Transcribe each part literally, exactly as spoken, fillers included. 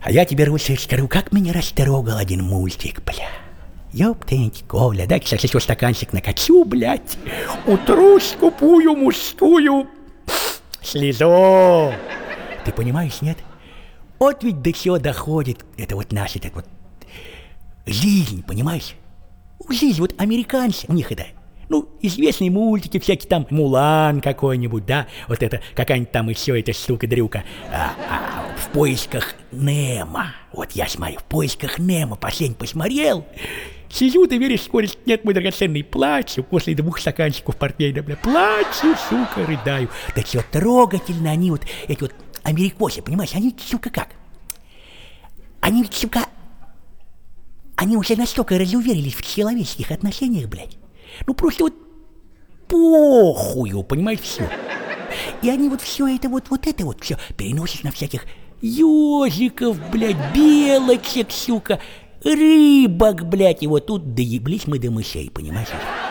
А я тебе, Руся, скажу, как меня растрогал один мультик, бля. Ёптынь, Коля, дай сейчас еще стаканчик накачу, блядь. Утру скупую мужскую слезу. Ты понимаешь, нет? Вот ведь до чего доходит это вот наша так вот жизнь, понимаешь? Жизнь, вот американцы, у них это, ну, известные мультики, всякие там, Мулан какой-нибудь, да, вот это, какая-нибудь там еще эта штука-дрюка, а, а, в поисках Немо, вот я смотрю, в поисках Немо, последний посмотрел, сижу, ты веришь, скорость нет, мой драгоценный, плачу, после двух стаканчиков портвейна, бля, плачу, сука, рыдаю, да что трогательно они вот, эти вот америкосы, понимаешь, они, сука, как, они, сука, они уже настолько разуверились в человеческих отношениях, блядь. Ну просто вот похую, понимаешь, все. И они вот все это вот, вот это вот все переносят на всяких ежиков, блядь, белочек, сука, рыбок, блядь. И вот тут доеблись мы до мышей, понимаешь?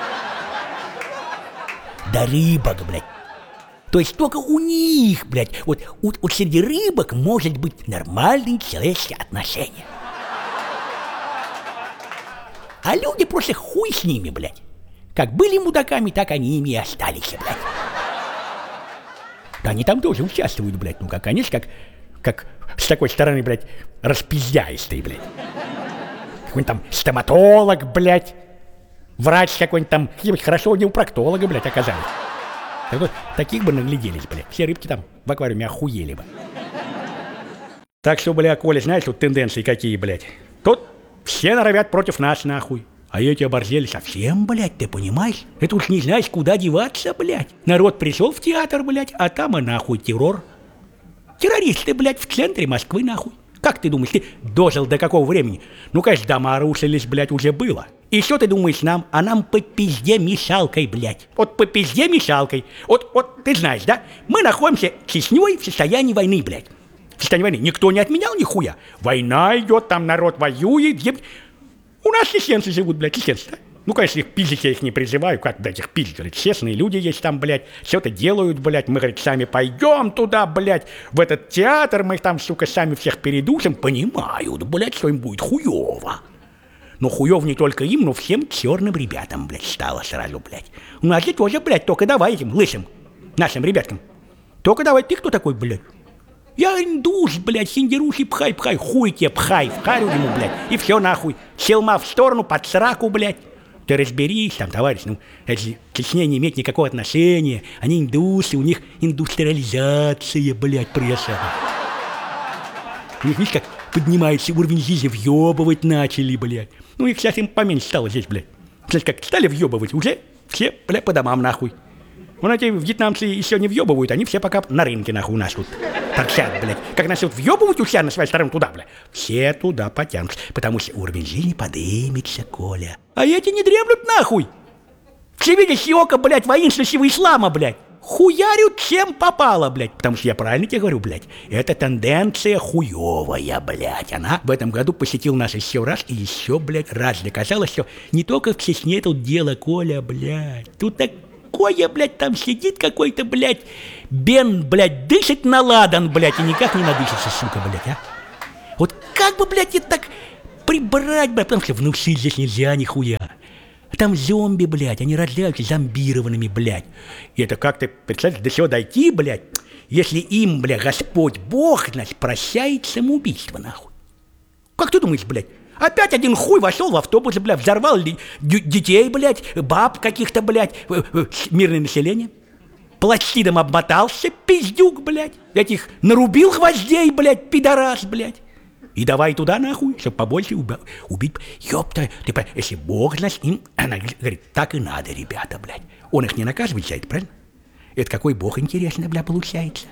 До рыбок, блядь. То есть только у них, блядь, вот, вот, вот среди рыбок может быть нормальные человеческие отношения. А люди просто хуй с ними, блядь. Как были мудаками, так они ими и остались, блядь. Да они там тоже участвуют, блядь. Ну, как, конечно, как, как с такой стороны, блядь, распиздяистый, блядь. Какой-нибудь там стоматолог, блядь. Врач какой-нибудь там. Хорошо, не у проктолога, блядь, оказались. Так вот, таких бы нагляделись, блядь. Все рыбки там в аквариуме охуели бы. Так что, бля, Коля, знаешь, тут тенденции какие, блядь. Тут все норовят против нас, нахуй. А эти оборзели совсем, блядь, ты понимаешь? Это уж не знаешь, куда деваться, блядь. Народ пришел в театр, блядь, а там и нахуй террор. Террористы, блядь, в центре Москвы, нахуй. Как ты думаешь, ты дожил до какого времени? Ну, конечно, дома рушились, блядь, уже было. И что ты думаешь нам? А нам по пизде мешалкой, блядь. Вот по пизде мешалкой. Вот, вот, ты знаешь, да? Мы находимся с Чечней в состоянии войны, блядь. В состоянии войны. Никто не отменял нихуя. Война идет, там народ воюет. Еб... У нас чеченцы живут, блядь, чеченцы, да? Ну, конечно, их пиздить я их не призываю. Как, блядь, их пиздить? Говорит, честные люди есть там, блядь. Все-то делают, блядь. Мы, говорит, сами пойдем туда, блядь. В этот театр мы их там, сука, сами всех передушим. Понимают, блядь, что им будет хуёво. Но хуёв не только им, но всем черным ребятам, блядь, стало сразу, блядь. У нас же тоже, блядь, только давай этим лысым нашим ребяткам. Только давай, ты кто такой, блядь? Я индус, блядь, синдеруши, пхай, пхай, хуй тебе, пхай, вхарю ему, блядь, и все нахуй. Селма в сторону, под сраку, блядь. Ты разберись там, товарищ, ну, это же к Чечне не имеет никакого отношения. Они индусы, у них индустриализация, блядь, пресса. У них, видишь, как поднимается уровень жизни, въебывать начали, блядь. Ну, их сейчас им поменьше стало здесь, блядь. Знаешь, как стали въебывать, уже все, блядь, по домам, нахуй. Вон эти вьетнамцы еще не въебывают, они все пока на рынке, нахуй, у нас тут торчат, блядь. Как нас вот въебывают у себя на своей стороне туда, блядь. Все туда потянутся, потому что уровень жизни подымется, Коля. А эти не дремлют, нахуй. Все видишь, око, блядь, воинственного ислама, блядь. Хуярют чем попало, блядь. Потому что я правильно тебе говорю, блядь. Это тенденция хуевая, блядь. Она в этом году посетила нас еще раз и еще, блядь, раз доказала, что не только в Чечне тут дело, Коля, блядь. Тут так... Коя, блядь, там сидит какой-то, блядь, Бен, блядь, дышит на ладан, блядь, и никак не надышится, сука, блядь, а. Вот как бы, блядь, это так прибрать, блядь, потому что внушить здесь нельзя нихуя. Там зомби, блядь, они рождаются зомбированными, блядь. И это как-то, представляешь, до чего дойти, блядь, если им, блядь, Господь Бог, значит, прощает самоубийство, нахуй. Как ты думаешь, блядь? Опять один хуй вошел в автобус, блядь, взорвал детей, блядь, баб каких-то, блядь, мирное население. Пластидом обмотался, пиздюк, блядь. Этих нарубил гвоздей, блядь, пидорас, блядь. И давай туда, нахуй, чтобы побольше уби- убить. Ёпта, ты, если Бог, значит, им, она говорит, так и надо, ребята, блядь. Он их не наказывает за это, правильно? Это какой Бог, интересно, блядь, получается.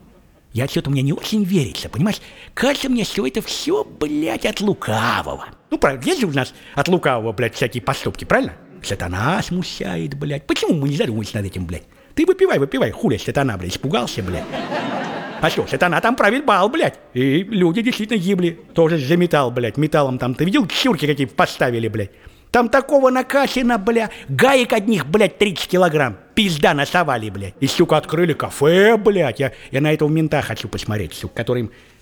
Я что-то мне не очень верится, понимаешь? Кажется мне, что это все, блядь, от лукавого. Ну, правда, есть же у нас от лукавого, блядь, всякие поступки, правильно? Сатана смущает, блядь. Почему мы не задумываемся над этим, блядь? Ты выпивай, выпивай, хуля сатана, блядь, испугался, блядь. А что, сатана там правит бал, блядь. И люди действительно гибли. Тоже за металл, блядь, металлом там. Ты видел, чурки какие поставили, блядь? Там такого накачано, бля, гаек одних, блядь, тридцать килограмм. Пизда насовали, блядь. И, сука, открыли кафе, блядь. Я, я на этого мента хочу посмотреть, сука, который им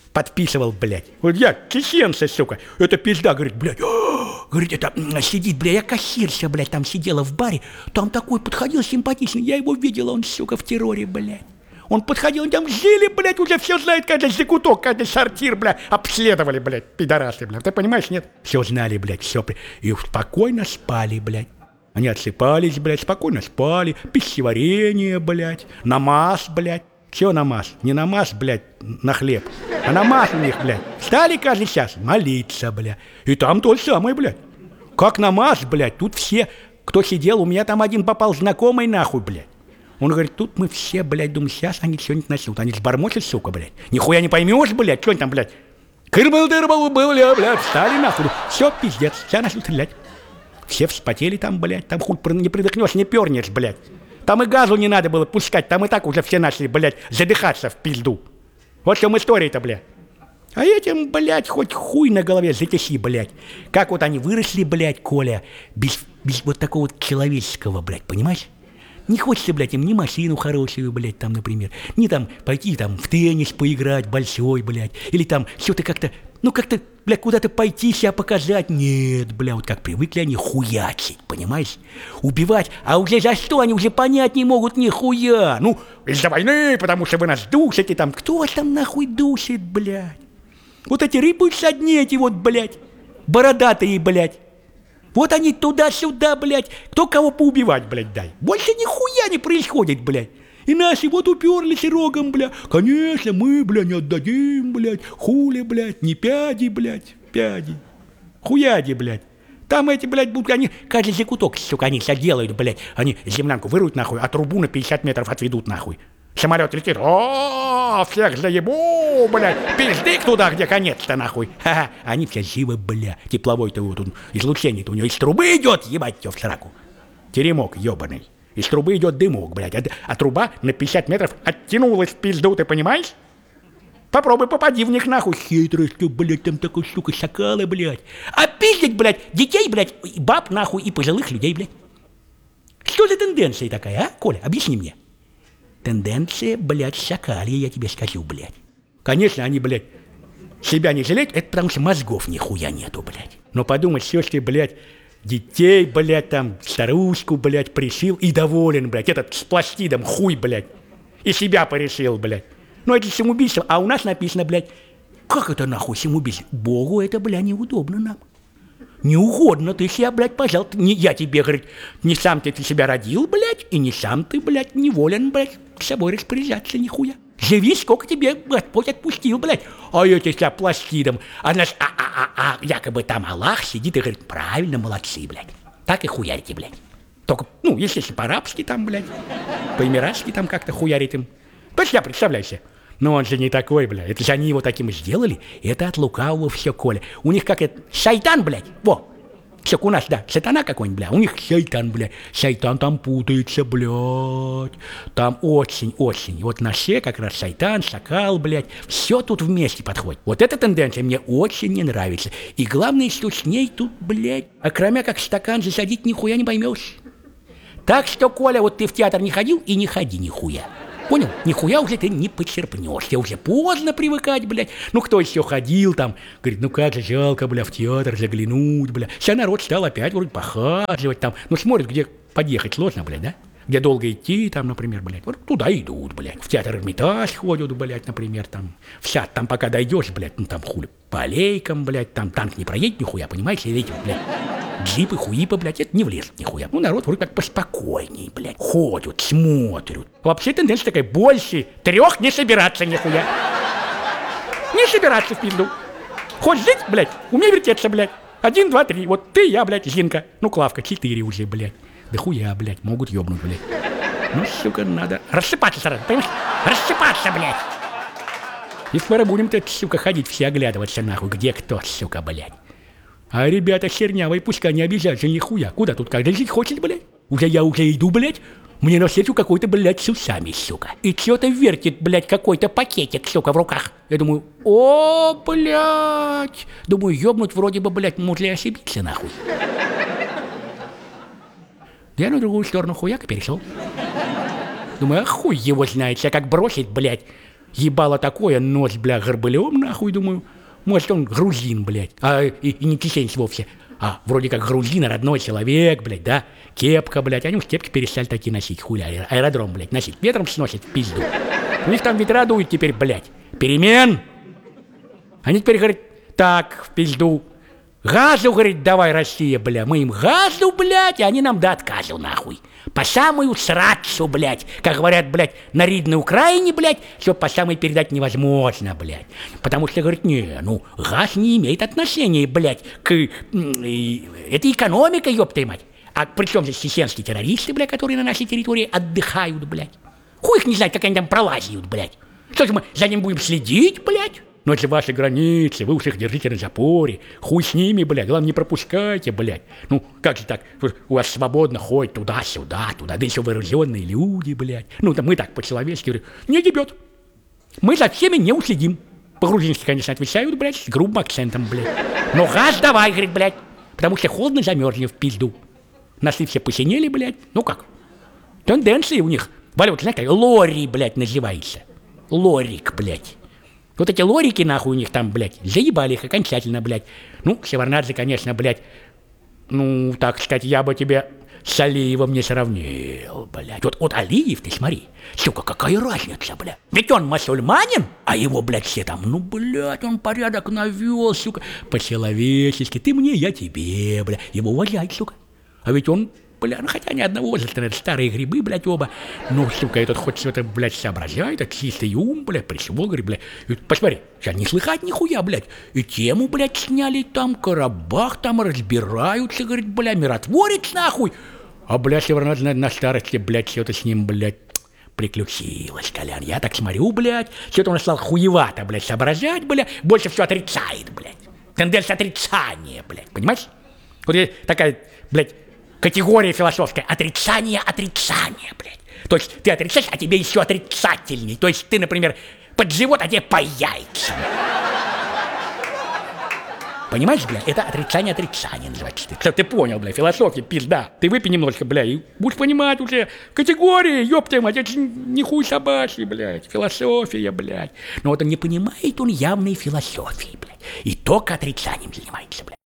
подписывал, блядь. Вот я, чеченцы, сука. Это пизда, говорит, блядь. Говорит, это сидит, блядь, я кассирша, блядь, там сидела в баре. Там такой подходил симпатичный. Я его видела, он, сука, в терроре, блядь. Он подходил, он там жили, блядь, уже все знает, каждый закуток, каждый сортир, блядь. Обследовали, блядь, пидорасы, блядь. Ты понимаешь, нет? Все знали, блядь, все. И спокойно спали, блядь. Они отсыпались, блядь, спокойно спали. Пищеварение, блядь. Намаз, блядь. Все намаз. Не намаз, блядь, на хлеб. А намаз у них, блядь. Встали каждый час молиться, блядь. И там то же самое, блядь. Как намаз, блядь. Тут все, кто сидел, у меня там один попал знакомый, нахуй, блядь. Он говорит, тут мы все, блядь, думаю, сейчас они что-нибудь начнут. Они сбормочут, сука, блядь. Нихуя не поймешь, блядь, что они там, блядь. Кырбал-дырбал, бля, блядь, встали, нахуй. Все, пиздец, все начали стрелять. Все вспотели там, блядь, там хуй не придохнешь, не пернешь, блядь. Там и газу не надо было пускать, там и так уже все начали, блядь, задыхаться в пизду. Вот в чем история-то, блядь. А этим, блядь, хоть хуй на голове затеси, блядь. Как вот они выросли, блядь, Коля, без, без вот такого вот человеческого, блядь, понимаешь? Не хочется, блядь, им ни машину хорошую, блядь, там, например, ни там пойти там в теннис поиграть большой, блядь, или там что-то как-то, ну как-то, блядь, куда-то пойти себя показать. Нет, блядь, вот как привыкли они хуячить, понимаешь? Убивать, а уже за что они уже понять не могут нихуя. Ну, из-за войны, потому что вы нас душите там. Кто вас там нахуй душит, блядь? Вот эти рыбы одни эти вот, блядь, бородатые, блядь. Вот они туда-сюда, блядь, кто кого поубивать, блядь, дай. Больше нихуя не происходит, блядь. И наши вот уперлись рогом, блядь. Конечно, мы, блядь, не отдадим, блядь. Хули, блядь, не пяди, блядь, пяди. Хуяди, блядь. Там эти, блядь, будут, они, каждый закуток, сука, они все делают, блядь. Они землянку выруют, нахуй, а трубу на пятьдесят метров отведут, нахуй. Самолет летит, о, всех заебу, блядь, пиздык туда, где конец-то, нахуй. Ха-ха, они все живы, бля, тепловой-то вот он, излучение-то у него из трубы идет, ебать тебя в сраку. Теремок ебаный, из трубы идет дымок, блядь, а, а труба на пятьдесят метров оттянулась в пизду, ты понимаешь? Попробуй попади в них, нахуй. Хитрость, блядь, там такой, сука, шакалы, блядь. А пиздить, блядь, детей, блядь, баб, нахуй, и пожилых людей, блядь. Что за тенденция такая, а, Коля, объясни мне. Тенденция, блядь, шакалья, я тебе скажу, блядь. Конечно, они, блядь, себя не жалеют, это потому что мозгов нихуя нету, блядь. Но подумай, все, что, блядь, детей, блядь, там, старушку, блядь, пришил и доволен, блядь, этот с пластидом хуй, блядь, и себя порешил, блядь. Ну, это самоубийство, а у нас написано, блядь, как это нахуй самоубийство? Богу это, блядь, неудобно нам. Не угодно ты себя, блядь, пожалуйста. Не, я тебе, говорит, не сам ты, ты себя родил, блядь, и не сам ты, блядь, не волен, блядь, с собой распоряжаться нихуя. Живи, сколько тебе Господь отпустил, блядь. А эти себя пластидом, а, наш, а, а, а, а якобы там Аллах сидит и говорит, правильно, молодцы, блядь. Так и хуярите, блядь. Только, ну, естественно, по-арабски там, блядь, по-эмиратски там как-то хуярит им. То есть я представляю себе. Но он же не такой, бля. Это же они его таким и сделали. Это от лукавого все, Коля. У них как это... Шайтан, блядь. Во. Все, у нас, да. Сатана какой-нибудь, бля. У них шайтан, бля. Шайтан там путается, блядь. Там очень-очень. Вот на все как раз шайтан, шакал, блядь. Все тут вместе подходит. Вот эта тенденция мне очень не нравится. И главное, что с ней тут, блядь, а кроме как стакан засадить, нихуя не поймешь. Так что, Коля, вот ты в театр не ходил и не ходи нихуя. Понял? Нихуя уже ты не почерпнешь. Тебе уже поздно привыкать, блядь. Ну, кто еще ходил там? Говорит, ну как же жалко, бля, в театр заглянуть, бля. Сейчас народ стал опять вроде похаживать там. Ну, смотрит, где подъехать сложно, блядь, да? Где долго идти, там, например, блядь. Вот туда идут, блядь. В театр Эрмитаж ходят, блядь, например, там. В сад там пока дойдешь, блядь, ну там хули. По аллейкам, блядь, там танк не проедет нихуя, понимаешь? Или эти, блядь, джипы, хуипы, блядь, это не влезет нихуя. Ну, народ вроде как поспокойней, блядь. Ходят, смотрят. Вообще тенденция такая, больше трех не собираться нихуя. Не собираться в пизду. Хочешь жить, блядь, умей вертеться, блядь. Один, два, три. Вот ты, я, блядь, Зинка. Ну, Клавка, четыре уже, блядь. Да хуя, блядь, могут ёбнуть, блядь. Ну, сука, надо рассыпаться сразу, понимаешь? Рассыпаться, блядь. И скоро будем-то, сука, ходить все оглядываться, нахуй, где кто, сука, блядь. А ребята чернявые, пускай не обижаются нихуя. Куда тут каждый жить хочет, блядь? Уже я уже иду, блядь. Мне навстречу какой-то, блядь, с усами, сука. И что-то вертит, блядь, какой-то пакетик, сука, в руках. Я думаю, о, блядь. Думаю, ёбнуть вроде бы, блядь, может ли ошибиться, нахуй. Я на другую сторону хуяк перешел. Думаю, а хуй его знает, себя как бросить, блядь. Ебало такое, нос, бля, горбылем, нахуй, думаю. Может, он грузин, блядь, а и, и не кисенец вовсе. А, вроде как грузин, родной человек, блядь, да? Кепка, блядь, они уж кепки перестали такие носить, хуля, аэродром, блядь, носить. Ветром сносит в пизду. У них там ветра дуют теперь, блядь. Перемен. Они теперь говорят, так, в пизду. Газу, говорит, давай, Россия, бля. Мы им газу, блядь, и они нам да отказу, нахуй. По самую срацу, блядь. Как говорят, блядь, на Ридной Украине, блядь, все по самой передать невозможно, блядь. Потому что, говорит, не, ну, газ не имеет отношения, блядь, к... И, это экономика, ёпта мать. А при чем здесь чеченские террористы, блядь, которые на нашей территории отдыхают, блядь? Хуй их не знает, как они там пролазят, блядь. Что же мы за ним будем следить, блядь? Но это ваши границы, вы уж их держите на запоре. Хуй с ними, блядь, главное, не пропускайте, блядь. Ну, как же так, у вас свободно ходит туда-сюда, туда, да еще вооруженные люди, блядь. Ну, да мы так по-человечески говорим, не дебет. Мы за всеми не уследим. По-грузински, конечно, отвечают, блядь, с грубым акцентом, блядь. Но газ давай, говорит, блядь, потому что холодно замерзли в пизду. Носы все посинели, блядь, ну как? Тенденции у них, валют, знаешь, как лори, блядь, называется. Лорик, блядь. Вот эти лорики, нахуй, у них там, блядь, заебали их окончательно, блядь. Ну, Шеварнадзе, конечно, блядь, ну, так сказать, я бы тебе с Алиевым не сравнил, блядь. Вот, вот Алиев, ты смотри, сука, какая разница, блядь. Ведь он мусульманин, а его, блядь, все там, ну, блядь, он порядок навел, сука. По-человечески, ты мне, я тебе, блядь. Его уважать, сука. А ведь он... Бля, ну хотя ни одного возраста, наверное, старые грибы, блядь, оба. Ну, сука, этот хоть что-то, блядь, соображает, это чистый ум, блядь, причего, говорит, блядь. И, посмотри, сейчас не слыхать нихуя, блядь. И тему, блядь, сняли там, Карабах там разбираются, говорит, бля, миротворец, нахуй. А, блядь, Шеварнадзе, наверное, на старости, блядь, что-то с ним, блядь, приключилось, Колян. Я так смотрю, блядь, что-то он стал хуевато, блядь, соображать, блядь, больше все отрицает, блядь. Тенденция отрицания, блядь, понимаешь? Вот такая, блядь, категория философская. Отрицание, отрицание, блядь. То есть ты отрицаешь, а тебе еще отрицательней. То есть ты, например, под живот, а тебе по яйцам. Понимаешь, бля, это отрицание, отрицание называется. Ты, ты понял, бля, философия, пизда. Ты выпей немножко, бля, и будешь понимать уже. Категории, ёпта мать, это не хуй собачий, блядь. Философия, блядь. Но вот он не понимает, он явной философии, блядь. И только отрицанием занимается, блядь.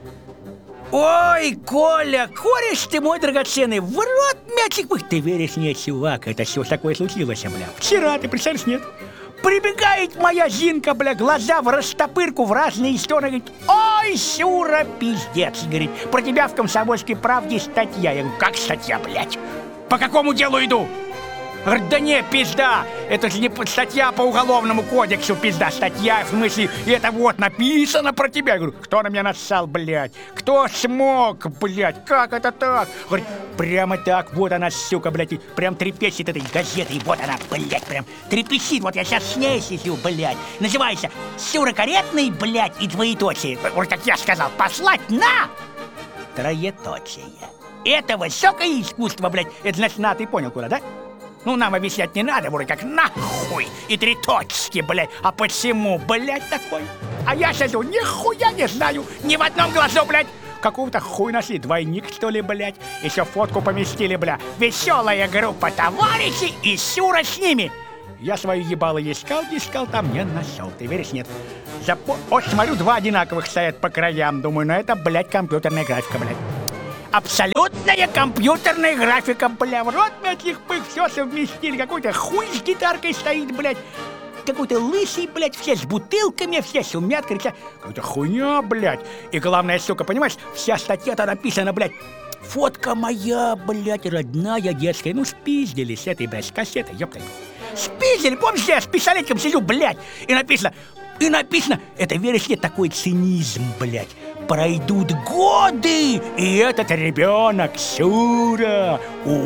Ой, Коля, кореш ты мой драгоценный, в рот мячик вы... Ты веришь, нет, чувак, это все такое случилось, бля. Вчера, ты представляешь, нет? Прибегает моя Зинка, бля, глаза в растопырку в разные стороны, говорит, ой, Сюра, пиздец, говорит, про тебя в «Комсомольской правде» статья. Я говорю, как статья, блядь? По какому делу иду? Говорит, да не, пизда, это же не статья по уголовному кодексу, пизда, статья, в смысле, это вот написано про тебя. Я говорю, кто на меня нассал, блядь? Кто смог, блядь? Как это так? Говорит, прямо так, вот она, сука, блядь, и прям трепещет этой газетой, вот она, блядь, прям трепещет, вот я сейчас с ней сижу, блядь. Называется «Сюра каретный, блядь, и двоеточие». Вот как я сказал, послать на троеточие. Это высокое искусство, блядь, это значит, на, ты понял, куда, да? Ну, нам объяснять не надо, вроде как нахуй и три точки, блядь. А почему, блядь, такой? А я сижу, нихуя не знаю, ни в одном глазу, блядь. Какого-то хуй нашли, двойник, что ли, блядь. Еще фотку поместили, бля. Веселая группа товарищей и Сюра с ними. Я свою ебало искал, искал, там не нашел. Ты веришь, нет? Запо... Вот, смотрю, два одинаковых стоят по краям. Думаю, ну это, блядь, компьютерная графика, блядь. Абсолютная компьютерная графика, бля, в рот этих пых, все совместили. Какой-то хуй с гитаркой стоит, блядь. Какой-то лысый, блядь, все с бутылками, все шумят, кричат. Какая-то хуйня, блядь. И главное, сука, понимаешь, вся статья-то написана, блядь. Фотка моя, блядь, родная, детская. Ну, спиздили с этой, блядь, с кассетой, ёпта. Спиздили, помнишь, я с пистолетиком сижу, блядь. И написано, и написано, это, веришь, нет, такой цинизм, блядь. Пройдут годы, и этот ребенок, Сюра,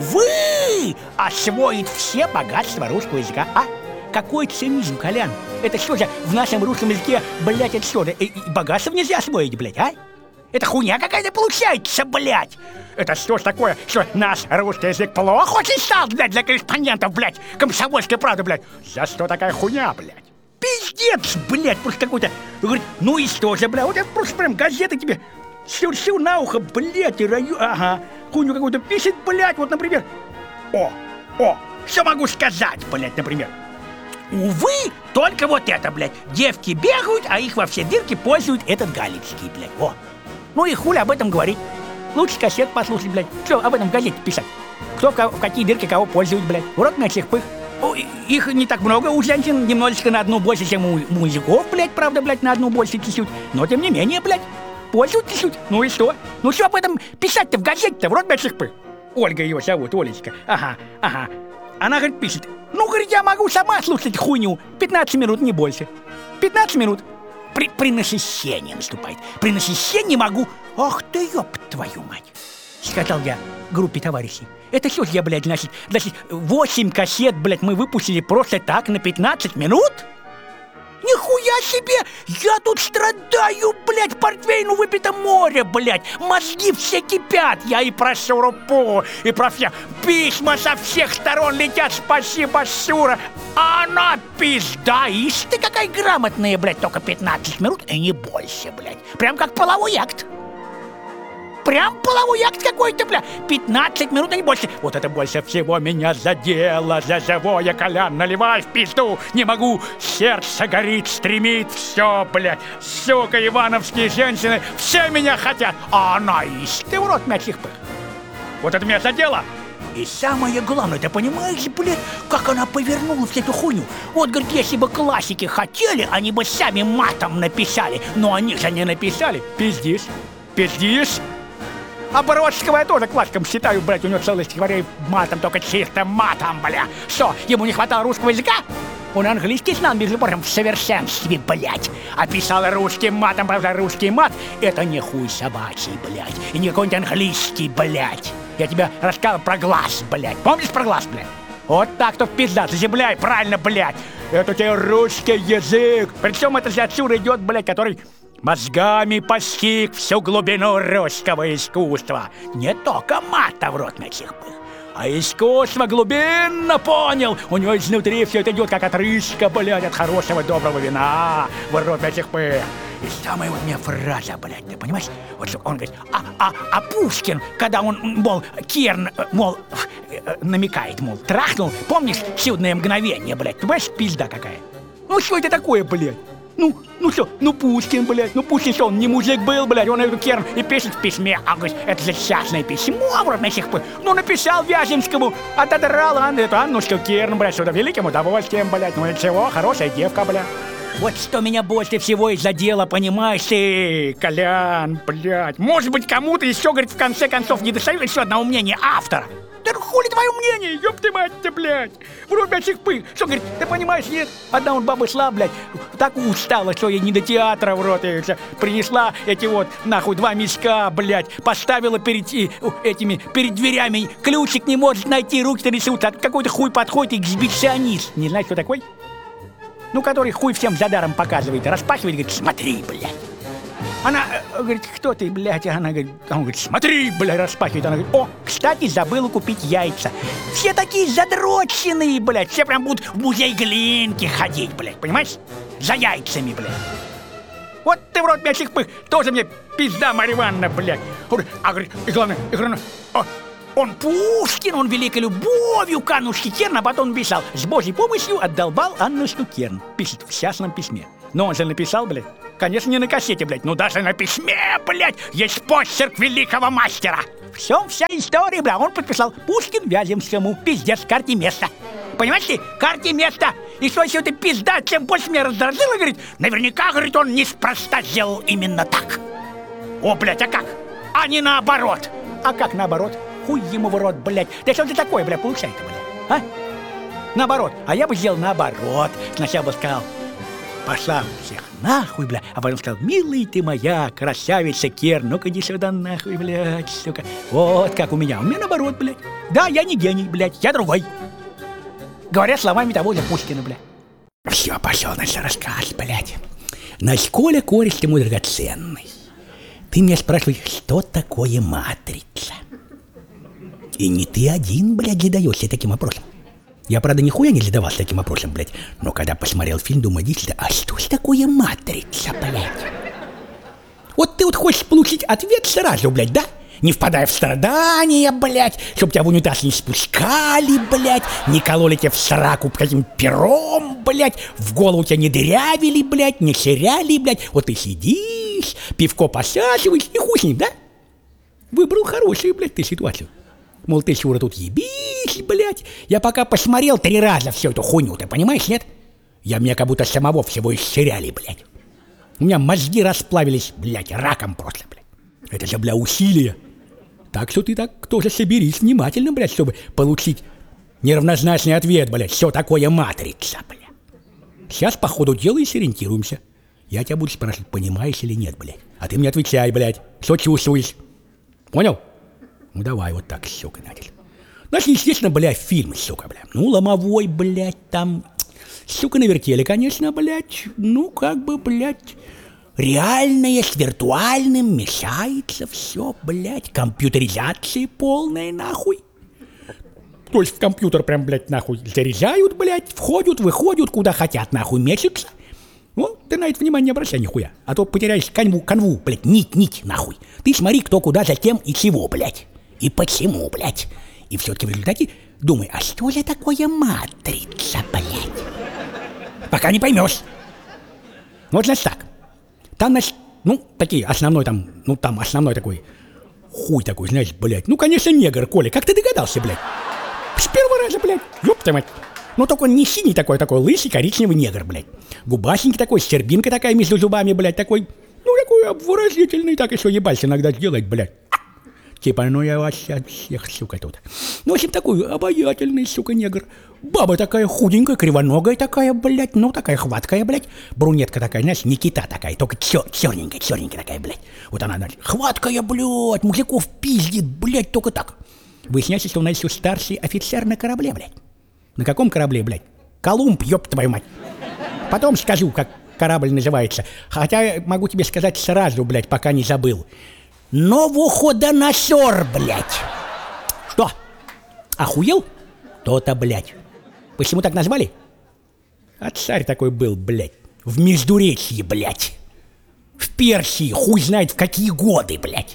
увы, освоит все богатства русского языка. А? Какой цинизм, Колян? Это что же в нашем русском языке, блядь, это что? И, и богатство нельзя освоить, блядь, а? Это хуйня какая-то получается, блядь. Это что ж такое, что наш русский язык плохо очень стал, блядь, для корреспондентов, блядь, «Комсомольской правды», блядь. За что такая хуйня, блядь? Пиздец, блядь, просто какой-то. Говорит, ну и что же, блядь, вот это просто прям газета тебе сюр-сюр на ухо, блядь, и раю, ага, хуйню какую-то пишет, блядь, вот, например. О, о, что могу сказать, блядь, например. Увы, только вот это, блядь. Девки бегают, а их во все дырки пользуют этот галицкий, блядь. О. Ну и хули об этом говорить. Лучше кассет послушать, блядь. Что об этом в газете писать? Кто в, кого, в какие дырки кого пользует, блядь. Урок на всех пых. О, их не так много у женщин, немножечко на одну больше, чем у мужиков, блядь, правда, блядь, на одну больше чуть-чуть. Но тем не менее, блядь, пользуют чуть-чуть. Ну и что? Ну что об этом писать-то в газете-то, в урок на всех пых? Ольга ее зовут, Олечка. Ага, ага. Она, говорит, пишет. Ну, говорит, я могу сама слушать хуйню. пятнадцать минут, не больше. пятнадцать минут. При, при насыщении наступает. При насыщении могу... Ах ты, ёб твою мать! Сказал я группе товарищей. Это что ж я, блядь, значит, значит, восемь кассет, блядь, мы выпустили просто так на пятнадцать минут? Нихуя себе! Я тут страдаю, блядь, портвейну выпито море, блядь! Мозги все кипят! Я и про Шурупу, и про все письма со всех сторон летят, спасибо, Шура! А она пизда! Ишь ты какая грамотная, блядь, только пятнадцать минут и не больше, блядь! Прям как половой акт! Прям половой акт какой-то, бля. пятнадцать минут, а не больше. Вот это больше всего меня задело. За живое, Колян, наливай в пизду. Не могу, сердце горит, стремит. Все, блядь. Сука, ивановские женщины, все меня хотят. А она, ишь ты в рот мягких пых. Вот это меня задело. И самое главное, ты понимаешь, блядь, как она повернула всю эту хуйню? Вот, говорит, если бы классики хотели, они бы сами матом написали. Но они же не написали. Пиздишь, пиздишь. А Бродского я тоже классиком считаю, блядь, у него целый стихотворение матом, только чистым матом, бля. Что, ему не хватало русского языка? Он английский знал, между прочим, в совершенстве, блядь. А писал русским матом, правда, русский мат — это не хуй собачий, блядь. И не какой-нибудь английский, блядь. Я тебе рассказывал про глаз, блядь. Помнишь про глаз, блядь? Вот так, то пизда, заземляй, правильно, блядь. Это тебе русский язык. Причем это же отсюда идет, блядь, который... мозгами постиг всю глубину русского искусства. Не только мата в рот мягких пых, а искусство глубинно понял. У него изнутри все это идет как отрыжка, блядь, от хорошего доброго вина в рот мягких пых. И самая вот у меня фраза, блядь, ты понимаешь? Вот что он говорит, а, а, а Пушкин, когда он, мол, Керн, мол, намекает, мол, трахнул, помнишь, чудное мгновение, блядь, ты понимаешь, пизда какая? Ну что это такое, блядь? Ну, ну что, ну Пушкин, блядь, ну Пушкин что, он не мужик был, блядь, он эту Керн и пишет в письме, а говорит, это же частное письмо, вроде на сих пор. Ну написал Вяземскому, отодрал Анну, эту Аннушку Керн, блядь, сюда великим удовольствием, блядь, ну и чего, хорошая девка, блядь. Вот что меня больше всего и задело, понимаешь ты, Колян, блядь. Может быть, кому-то еще, говорит, в конце концов не достает еще одного мнения автора. Да хули твое мнение, ёб ты мать-то, блядь. Вроде мягких пых. Что, говорит, ты понимаешь, нет? Одна вот баба шла, блядь, так устала, что ей не до театра, в рот. Принесла эти вот, нахуй, два мешка, блядь, поставила перед и, этими, перед дверями. Ключик не может найти, руки трясутся. А какой-то хуй подходит, эксбиционист. Не знаешь, кто такой? Ну, который хуй всем за даром показывает, распахивает, говорит, смотри, блядь. Она э, говорит, кто ты, блядь? Она говорит, он говорит, смотри, блядь, распахивает. Она говорит, о, кстати, забыла купить яйца. Все такие задроченные, блядь. Все прям будут в музей Глинки ходить, блядь, понимаешь? За яйцами, блядь. Вот ты в рот мягких пых, тоже мне пизда, Марья Ивановна, блядь. А говорит, и главное, и главное, о, он Пушкин, он великой любовью к Аннушке Керн, а потом писал, с Божьей помощью отдолбал Аннушку Керн. Пишет в частном письме. Но он же написал, блядь. Конечно, не на кассете, блядь, но даже на письме, блядь, есть почерк великого мастера. Все, вся история, блядь, он подписал Пушкин Вяземскому, пиздец, карте места. Понимаешь ты, карте места. И что еще ты пизда, чем больше меня раздражило, говорит, наверняка, говорит, он неспроста сделал именно так. О, блядь, а как? А не наоборот. А как наоборот? Хуй ему в рот, блядь. Да что ты такое, блядь, получается, блядь, а? Наоборот, а я бы сделал наоборот. Сначала бы сказал, пошла всех нахуй, бля, а потом сказал, милый ты моя, красавица Керн, ну-ка иди сюда нахуй, блядь, сука. Вот как у меня, у меня наоборот, блядь. Да, я не гений, блядь, я другой. Говоря словами того же Пушкина, блядь. Все, пошел наш рассказ, блядь. Насколько користь ты мой драгоценный. Ты меня спрашиваешь, что такое матрица? И не ты один, блядь, задаешься таким вопросом. Я, правда, нихуя не задавался таким вопросом, блядь. Но когда посмотрел фильм, думаю, действительно, а что ж такое матрица, блядь? Вот ты вот хочешь получить ответ сразу, блядь, да? не впадая в страдания, блядь, чтоб тебя в унитаз не спускали, блядь, не кололи тебя в сраку каким пером, блядь, в голову тебя не дырявили, блядь, не ширяли, блядь. Вот ты сидишь, пивко посаживаешь, и хуй с ним, да? Выбрал хорошую, блядь, ты ситуацию. Мол, ты, Шура, тут ебись, блядь. Я пока посмотрел три раза всю эту хуйню, ты понимаешь, нет? Я меня как будто самого всего исчеряли, блядь. У меня мозги расплавились, блядь, раком просто, блядь. Это же, бля, усилие. Так что ты так тоже соберись внимательно, блядь, чтобы получить неравнозначный ответ, блядь. Все такое матрица, блядь. Сейчас по ходу дела и сориентируемся. Я тебя буду спрашивать, понимаешь или нет, блядь. А ты мне отвечай, блядь, что чувствуешь. Понял? Ну давай вот так, сука, Надя. Значит, естественно, блядь, фильм, сука, блядь. Ну, ломовой, блядь, там, сука, навертели, конечно, блядь. Ну, как бы, блядь, реальное с виртуальным мешается все, блядь. Компьютеризация полная, нахуй. То есть в компьютер прям, блядь, нахуй заряжают, блядь, входят, выходят, куда хотят, нахуй, месяц. Ну, ты на это внимание не обращай нихуя. А то потеряешь канву, канву, блядь, нить, нить, нахуй. Ты смотри, кто куда, зачем и чего, блядь. И почему, блядь. И все-таки в результате думай, а что же такое матрица, блядь? Пока не поймешь. Вот, значит, так. Там, значит, ну, такие, основной там, ну, там основной такой, хуй такой, знаешь, блядь. Ну, конечно, негр, Коля, как ты догадался, блядь? С первого раза, блядь, ёпта мать. Ну, только он не синий такой, такой лысый, коричневый негр, блядь. Губасенький такой, щербинка такая между зубами, блядь, такой, ну, такой обворожительный, так еще ебать иногда сделать, блядь. Типа, ну, я вас от всех, сука, тут. Ну, в общем, такой обаятельный, сука, негр. Баба такая худенькая, кривоногая такая, блядь, ну, такая хваткая, блядь. Брунетка такая, знаешь, Никита такая, только чер- черненькая, черненькая такая, блядь. Вот она, значит, хваткая, блядь, мужиков пиздит, блядь, только так. Выясняется, что она еще старший офицер на корабле, блядь. На каком корабле, блядь? Колумб, ёб твою мать. Потом скажу, как корабль называется. Хотя могу тебе сказать сразу, блядь, пока не забыл. Новоходоносор, блядь. Что? Охуел? То-то, блядь. Почему так назвали? А царь такой был, блядь. В Междуречье, блядь. В Персии, хуй знает в какие годы, блядь.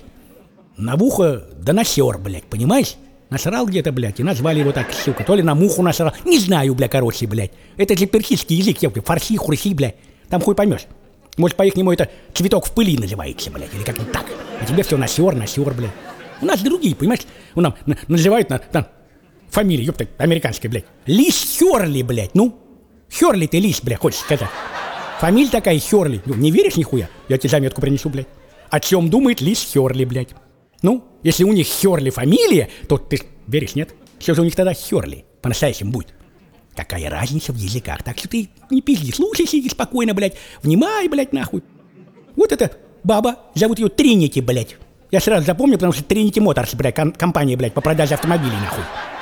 Навуходоносор, блядь, понимаешь? Насрал где-то, блядь, и назвали его так, сука. То ли на муху насрал. Не знаю, бля, короче, блядь. Это же персидский язык, ёпты. Фарси, хурси, блядь. Там хуй поймешь. Может, по-ихнему это цветок в пыли называется, блядь. Или как-нибудь так. А тебе все насер, насер, блядь. У нас другие, понимаешь? У нас на, называют на, на фамилии, ёпта, американская, блядь. Лис Хёрли, блядь. Ну, Хёрли ты лис, блядь, хочешь сказать. Фамилия такая Хёрли. Ну, не веришь нихуя? Я тебе заметку принесу, блядь. О чем думает лис Хёрли, блядь? Ну, если у них Хёрли фамилия, то ты веришь, нет? Все же у них тогда Хёрли по-настоящему будет. Какая разница в языках? Так что ты не пизди, слушай, сиди спокойно, блядь. Внимай, блядь, нахуй. Вот эта баба, зовут ее Тринити, блядь. Я сразу запомнил, потому что Тринити Моторс, блядь, ком- компания, блядь, по продаже автомобилей, нахуй.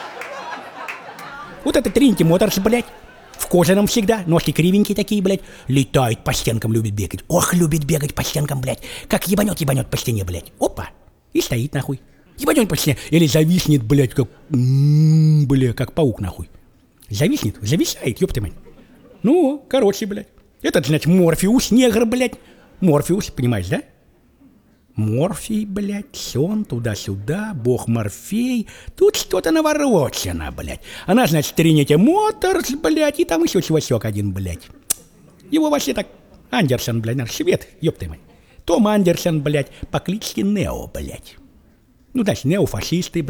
Вот это Тринити Моторс, блядь. В кожаном всегда, ножки кривенькие такие, блядь. Летает по стенкам, любит бегать. Ох, любит бегать по стенкам, блядь. Как ебанет, ебанет по стене, блядь. Опа. И стоит, нахуй. Ебанет по стене. Или зависнет, блядь, как... М-м, бля, как паук, нахуй. Зависнет, зависает, ёпта мать. Ну, короче, блядь. Этот, значит, Морфеус, негр, блядь. Морфеус, понимаешь, да? Морфий, блядь, сон, туда-сюда, бог Морфей. Тут что-то наворочено, блядь. Она, значит, Тринити Моторс, блядь, и там еще чувачок один, блядь. Его вообще так Андерсон, блядь, наш швед, ёпта мать. Том Андерсон, блядь, по кличке Нео, блядь. Ну, значит, неофашисты, блядь.